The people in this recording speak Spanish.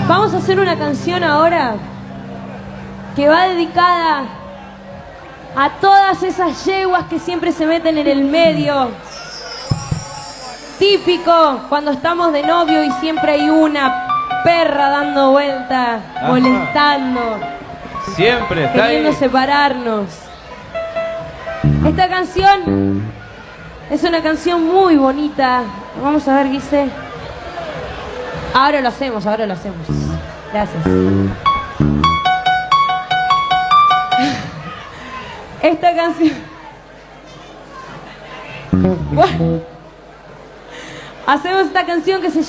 Vamos a hacer una canción ahora que va dedicada a todas esas yeguas que siempre se meten en el medio. Típico cuando estamos de novio y siempre hay una perra dando vuelta, molestando, siempre está queriendo ahí. separarnos. Esta canción es una canción muy bonita. Vamos a ver qué dice. Ahora lo hacemos, ahora lo hacemos. Gracias. Esta canción... Bueno, hacemos esta canción que se llama